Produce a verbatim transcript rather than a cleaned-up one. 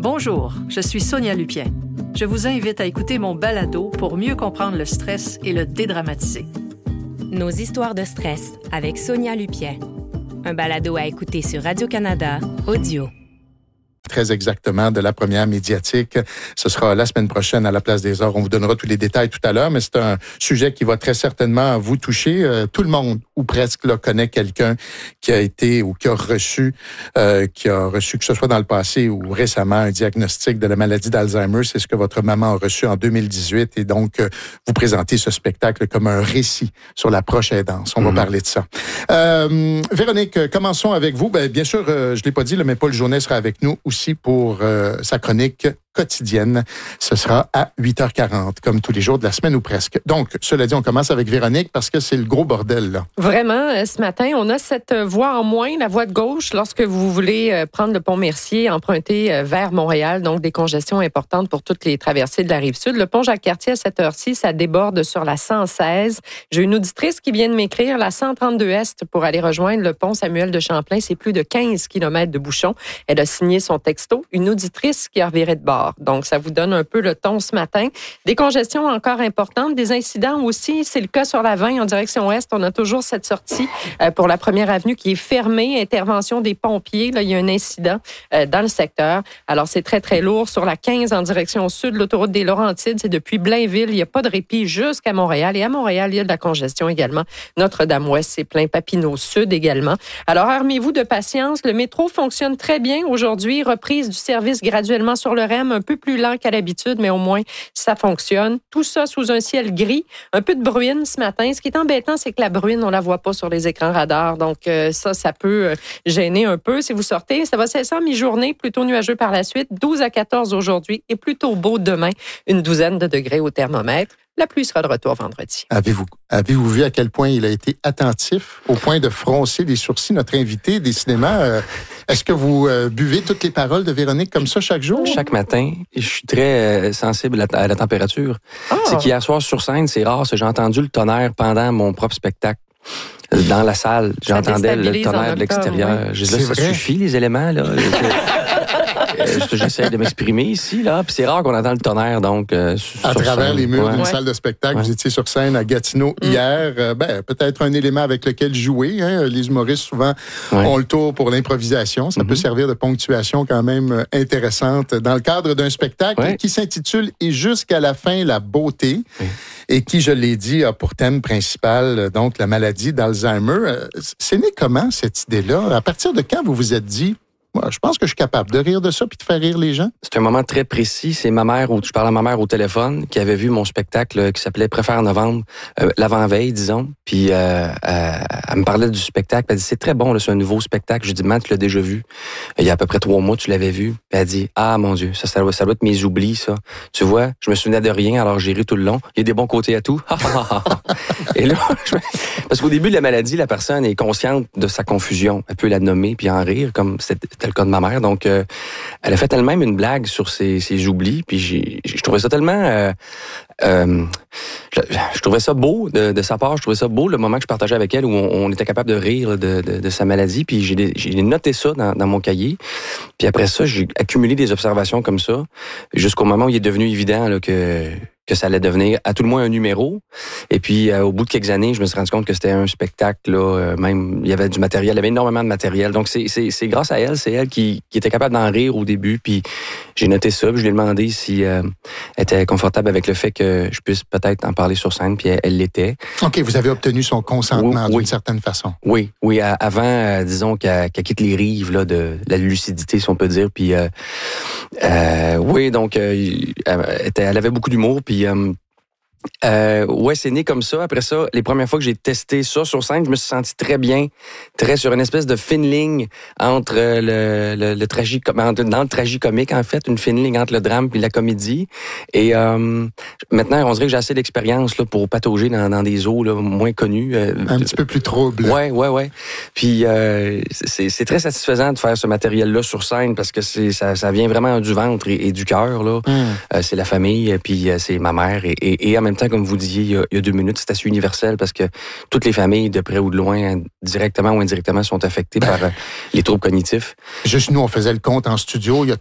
Bonjour, je suis Sonia Lupien. Je vous invite à écouter mon balado pour mieux comprendre le stress et le dédramatiser. Nos histoires de stress avec Sonia Lupien. Un balado à écouter sur Radio-Canada Audio. Très exactement, de la première médiatique. Ce sera la semaine prochaine à la Place des Arts. On vous donnera tous les détails tout à l'heure, mais c'est un sujet qui va très certainement vous toucher. Euh, tout le monde, ou presque, là, connaît quelqu'un qui a été ou qui a reçu, euh, qui a reçu, que ce soit dans le passé ou récemment, un diagnostic de la maladie d'Alzheimer. C'est ce que votre maman a reçu en deux mille dix-huit. Et donc, euh, vous présentez ce spectacle comme un récit sur la proche aidance. On mm-hmm. va parler de ça. Euh, Véronique, commençons avec vous. Ben, bien sûr, euh, je ne l'ai pas dit, là, mais Paul Journet sera avec nous aussi pour euh, sa chronique quotidienne. Ce sera à huit heures quarante, comme tous les jours de la semaine ou presque. Donc, cela dit, on commence avec Véronique parce que c'est le gros bordel, là. Vraiment, ce matin, on a cette voie en moins, la voie de gauche, lorsque vous voulez prendre le pont Mercier, emprunter vers Montréal, donc des congestions importantes pour toutes les traversées de la Rive-Sud. Le pont Jacques-Cartier, à cette heure-ci, ça déborde sur la cent seize. J'ai une auditrice qui vient de m'écrire, la cent trente-deux Est, pour aller rejoindre le pont Samuel de Champlain, c'est plus de quinze kilomètres de bouchons. Elle a signé son texto, une auditrice qui a reviré de bord. Donc, ça vous donne un peu le ton ce matin. Des congestions encore importantes, des incidents aussi. C'est le cas sur la vingt en direction ouest. On a toujours cette sortie euh, pour la première avenue qui est fermée. Intervention des pompiers. Là, il y a un incident euh, dans le secteur. Alors, c'est très, très lourd. Sur la quinze en direction sud, l'autoroute des Laurentides, c'est depuis Blainville. Il n'y a pas de répit jusqu'à Montréal. Et à Montréal, il y a de la congestion également. Notre-Dame-Ouest, c'est plein. Papineau Sud également. Alors, armez-vous de patience. Le métro fonctionne très bien aujourd'hui. Reprise du service graduellement sur le R E M, un peu plus lent qu'à l'habitude, mais au moins, ça fonctionne. Tout ça sous un ciel gris. Un peu de bruine ce matin. Ce qui est embêtant, c'est que la bruine, on la voit pas sur les écrans radars. Donc, euh, ça, ça peut euh, gêner un peu si vous sortez. Ça va cesser en mi-journée, plutôt nuageux par la suite. douze à quatorze aujourd'hui et plutôt beau demain. Une douzaine de degrés au thermomètre. La pluie sera de retour vendredi. Avez-vous, avez-vous vu à quel point il a été attentif au point de froncer les sourcils, notre invité, décidément? Euh, est-ce que vous euh, buvez toutes les paroles de Véronique comme ça chaque jour? Chaque matin. Je suis très euh, sensible à, à la température. Ah. C'est qu'hier soir sur scène, c'est rare, j'ai entendu le tonnerre pendant mon propre spectacle. Dans la salle, j'entendais le tonnerre de l'extérieur. Oui. Je disais, ça vrai? Suffit, les éléments, là. J'essaie de m'exprimer ici, là. Puis c'est rare qu'on entend le tonnerre, donc. Euh, à travers scène. les murs ouais. d'une ouais. salle de spectacle, ouais. vous étiez sur scène à Gatineau mm. hier. Euh, ben, peut-être un élément avec lequel jouer. Hein. Les humoristes, souvent, ouais. ont le tour pour l'improvisation. Ça mm-hmm. peut servir de ponctuation quand même intéressante dans le cadre d'un spectacle ouais. qui s'intitule « Et jusqu'à la fin, la beauté ouais. ». Et qui, je l'ai dit, a pour thème principal, donc, la maladie d'Alzheimer. C'est né comment, cette idée-là? À partir de quand vous vous êtes dit, moi, je pense que je suis capable de rire de ça puis de faire rire les gens? C'est un moment très précis. C'est ma mère, je parlais à ma mère au téléphone, qui avait vu mon spectacle qui s'appelait Préfère novembre, euh, l'avant-veille, disons. Puis euh, euh, elle me parlait du spectacle. Elle dit, c'est très bon, là, c'est un nouveau spectacle. Je dis, Matt, tu l'as déjà vu. Il y a à peu près trois mois, tu l'avais vu. Puis elle dit, ah, mon Dieu, ça, ça, doit, ça doit être mes oublis, ça. Tu vois, je me souvenais de rien, alors j'ai ri tout le long. Il y a des bons côtés à tout. Et là, je... parce qu'au début de la maladie, la personne est consciente de sa confusion. Elle peut la nommer puis en rire, comme c'était le cas de ma mère. Donc, euh, elle a fait elle-même une blague sur ses, ses oublis. Puis j'ai, je trouvais ça tellement... Euh, euh, je, je trouvais ça beau de, de sa part. Je trouvais ça beau le moment que je partageais avec elle où on, on était capable de rire de, de, de sa maladie. Puis j'ai, j'ai noté ça dans, dans mon cahier. Puis après ça, j'ai accumulé des observations comme ça jusqu'au moment où il est devenu évident là, que... que ça allait devenir à tout le moins un numéro. Et puis, euh, au bout de quelques années, je me suis rendu compte que c'était un spectacle, là, euh, même, il y avait du matériel, il y avait énormément de matériel. Donc, c'est, c'est, c'est grâce à elle, c'est elle qui, qui était capable d'en rire au début. Puis, j'ai noté ça, puis je lui ai demandé si euh, elle était confortable avec le fait que je puisse peut-être en parler sur scène, puis elle, elle l'était. OK, vous avez obtenu son consentement oui, d'une certaine façon. Oui, oui, avant, euh, disons, qu'elle, qu'elle quitte les rives là, de la lucidité, si on peut dire. Puis, euh, euh, oui, donc, euh, elle, elle avait beaucoup d'humour, puis Puis, euh, euh, ouais, c'est né comme ça. Après ça, les premières fois que j'ai testé ça sur scène, je me suis senti très bien, très sur une espèce de fine ligne entre le, le, le tragique, dans le tragicomique en fait, une fine ligne entre le drame puis la comédie. Et euh, maintenant, on dirait que j'ai assez d'expérience là pour patauger dans, dans des eaux là, moins connues. Euh, Un petit peu plus troubles. Ouais, ouais, ouais. Puis euh, c'est, c'est très satisfaisant de faire ce matériel-là sur scène parce que c'est ça, ça vient vraiment du ventre et, et du cœur là. Mm. Euh, c'est la famille, puis euh, c'est ma mère et, et, et en même temps, comme vous disiez il y, a, il y a deux minutes, c'est assez universel parce que toutes les familles, de près ou de loin, directement ou indirectement, sont affectées ben, par euh, les troubles cognitifs. Juste nous, on faisait le compte en studio. Il y a